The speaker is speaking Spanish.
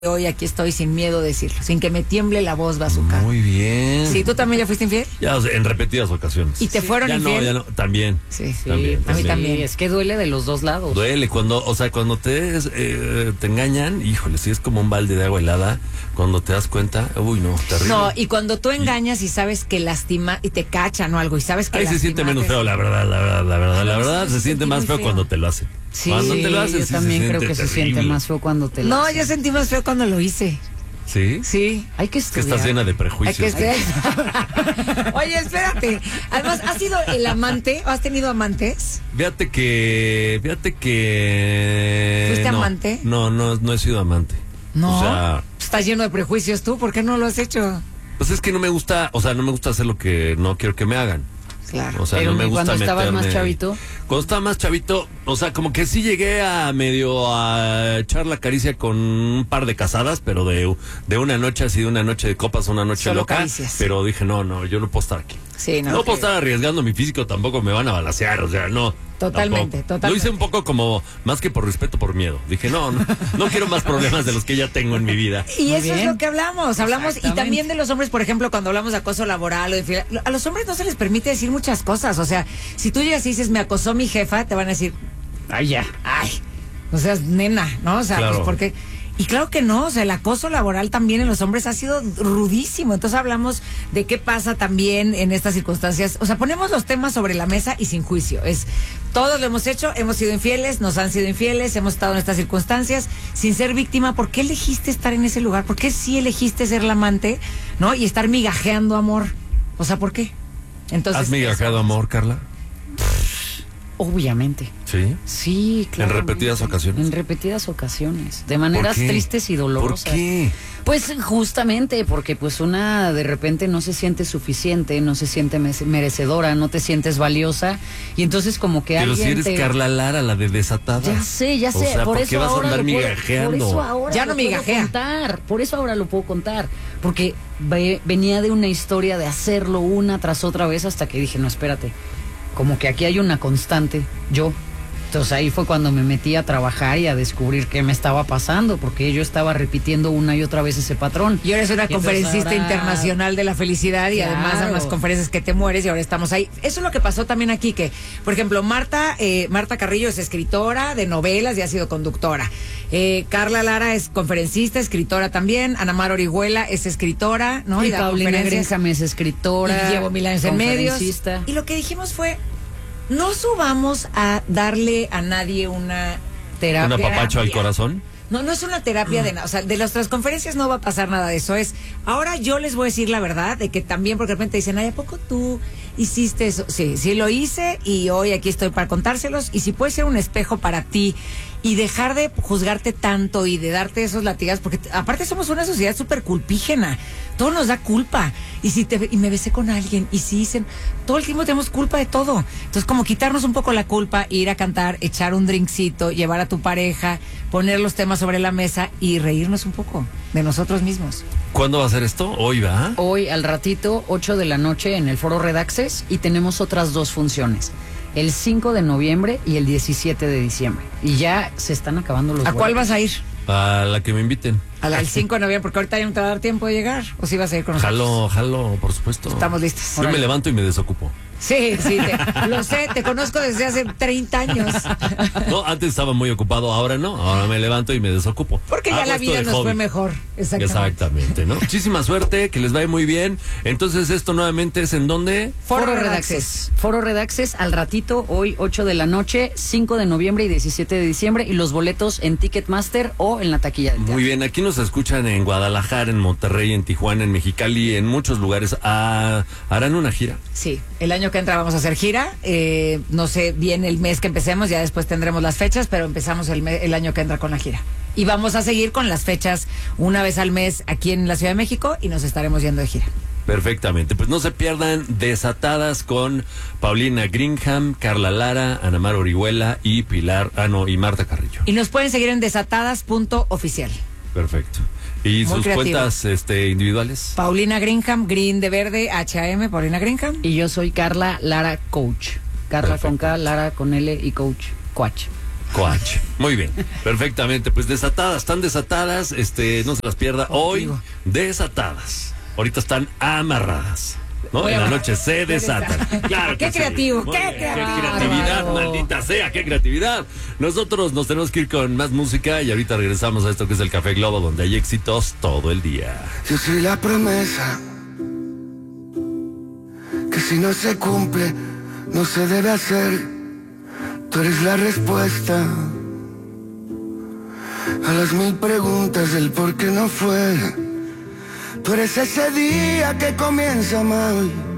Hoy aquí estoy sin miedo de decirlo, sin que me tiemble la voz, Bazooka. Muy bien. Sí, ¿tú también ya fuiste infiel? Ya, o sea, en repetidas ocasiones. ¿Y te fueron infiel? Ya no, también. Sí, también, a mí también. Es que duele de los dos lados. Duele cuando te engañan, híjole, sí es como un balde de agua helada. Cuando te das cuenta, uy, no, terrible. No, y cuando tú engañas y sabes que lastima y te cachan o algo y sabes que ahí se siente menos feo, la verdad, se siente más feo cuando te lo hacen. Sí, cuando te lo hacen, yo sí también creo que terrible. se siente más feo cuando te lo No, hacen. yo sentí más feo cuando lo hice. ¿Sí? Sí. Hay que Es que estudiar. estás llena de Hay prejuicios. que Oye, espérate. Además, ¿has sido el amante o has tenido amantes? Fíjate que... ¿Fuiste no, amante? No he sido amante. No. O sea, Estás lleno de prejuicios tú, ¿por qué no lo has hecho? pues es que no me gusta hacer lo que no quiero que me hagan. Claro. O sea, Pero no me gusta cuando estabas meterme. más chavito. Cuando estaba más chavito, o sea, como que sí llegué a medio a echar la caricia con un par de casadas, pero de una noche así, de una noche de copas, una noche Solo loca. caricias. Pero dije, no, yo no puedo estar aquí. Sí, No puedo estar arriesgando mi físico, tampoco me van a balacear, o sea, no. Totalmente, tampoco. totalmente. Lo hice un poco como, más que por respeto, por miedo. Dije, no quiero más problemas de los que ya tengo en mi vida. Y Muy eso es bien. lo que hablamos y Exactamente. también de los hombres, por ejemplo, cuando hablamos de acoso laboral o de infidelidad, a los hombres no se les permite decir muchas cosas, o sea, si tú llegas y dices, me acosó mi jefa, te van a decir, Ay, ya. ay, o sea, nena, ¿no? O sea, Claro. pues porque... Y claro que no, o sea, el acoso laboral también en los hombres ha sido rudísimo. Entonces hablamos de qué pasa también en estas circunstancias. O sea, ponemos los temas sobre la mesa y sin juicio. Todos lo hemos hecho, hemos sido infieles, nos han sido infieles, hemos estado en estas circunstancias sin ser víctima. ¿Por qué elegiste estar en ese lugar? ¿Por qué sí elegiste ser la amante, no? Y estar migajeando amor. O sea, ¿por qué? Entonces, ¿Has migajeado amor, Carla? Obviamente. Sí. Sí, claro. ¿En repetidas ocasiones? En repetidas ocasiones. De maneras ¿Por qué? tristes y dolorosas. ¿Por qué? Pues justamente porque pues una de repente no se siente suficiente, no se siente merecedora, no te sientes valiosa y entonces como que Pero si alguien eres Carla Lara, la de Desatada. Ya sé, O sea, por ¿por eso qué vas a ahora andar lo puedo- migajeando? Por eso ahora Ya no lo puedo migajea. contar, por eso ahora lo puedo contar, porque venía de una historia de hacerlo una tras otra vez hasta que dije, no, espérate, como que aquí hay una constante, yo. Entonces ahí fue cuando me metí a trabajar y a descubrir qué me estaba pasando, porque yo estaba repitiendo una y otra vez ese patrón. Y ahora eres una Y entonces conferencista ahora- internacional de la felicidad y Claro. además a las conferencias que te mueres y ahora estamos ahí. Eso es lo que pasó también aquí, que, por ejemplo, Marta Carrillo es escritora de novelas y ha sido conductora. Carla Lara es conferencista, escritora también. Ana Mar Orihuela es escritora, ¿no? Y da Paulina conferencias. Greenham es escritora. Y llevo 1000 años en medios. conferencista. Y lo que dijimos fue, no subamos a darle a nadie una terapia. ¿Un apapacho al corazón? No es una terapia de nada. O sea, de nuestras conferencias no va a pasar nada de eso. Ahora yo les voy a decir la verdad, de que también, porque de repente dicen, ay, ¿a poco tú hiciste eso? Sí lo hice y hoy aquí estoy para contárselos. Y si puede ser un espejo para ti y dejar de juzgarte tanto y de darte esos latigazos, porque aparte somos una sociedad súper culpígena. Todo nos da culpa. Y me besé con alguien, y si dicen, todo el tiempo tenemos culpa de todo. Entonces, como quitarnos un poco la culpa, ir a cantar, echar un drinkcito, llevar a tu pareja, poner los temas sobre la mesa y reírnos un poco de nosotros mismos. ¿Cuándo va a ser esto? Hoy va. Hoy al ratito, 8 de la noche en el Foro Redaxes y tenemos otras dos funciones. El 5 de noviembre y el 17 de diciembre. Y ya se están acabando los ¿A cuál boletos. vas a ir? A la que me inviten. Al 5 de noviembre, porque ahorita ya no te va a dar tiempo de llegar. ¿O si vas a ir con nosotros? Jalo, por supuesto. Estamos listos. Yo me levanto y me desocupo. Sí, lo sé, te conozco desde hace 30 años. No, antes estaba muy ocupado, ahora no. Ahora me levanto y me desocupo. Porque ya Hago la esto vida de nos hobby. fue mejor. Exactamente, ¿no? Muchísima suerte, que les vaya muy bien. Entonces, esto nuevamente es ¿en dónde? Foro Redaxes. Foro Redaxes al ratito, hoy 8 de la noche, 5 de noviembre y 17 de diciembre. Y los boletos en Ticketmaster o en la taquilla del teatro. Muy bien, aquí nos escuchan en Guadalajara, en Monterrey, en Tijuana, en Mexicali, en muchos lugares. ¿Harán una gira? Sí, el año que entra vamos a hacer gira. No sé bien el mes que empecemos, ya después tendremos las fechas, pero empezamos el año que entra con la gira. Y vamos a seguir con las fechas una vez al mes aquí en la Ciudad de México y nos estaremos yendo de gira. Perfectamente, pues no se pierdan Desatadas con Paulina Greenham, Carla Lara, Ana Mar Orihuela y Marta Carrillo. Y nos pueden seguir en desatadas.oficial. Perfecto. ¿Y Muy sus creativo. cuentas individuales? Paulina Greenham, Green de verde, HAM, Paulina Greenham. Y yo soy Carla Lara Coach. Carla Perfecto. con K, Lara con L y Coach. Coach. Muy bien, perfectamente. Pues desatadas, están desatadas, no se las pierda. Hoy, desatadas. Ahorita están amarradas. ¿No? En la noche se desatan. Claro que Qué creativo, sí. qué Qué creativo. creatividad, Bárbaro. maldita sea, qué creatividad. Nosotros nos tenemos que ir con más música y ahorita regresamos a esto que es el Café Globo, donde hay éxitos todo el día. Yo soy la promesa que si no se cumple, no se debe hacer. Tú eres la respuesta a las 1000 preguntas del por qué no fue. Tú eres ese día que comienza mal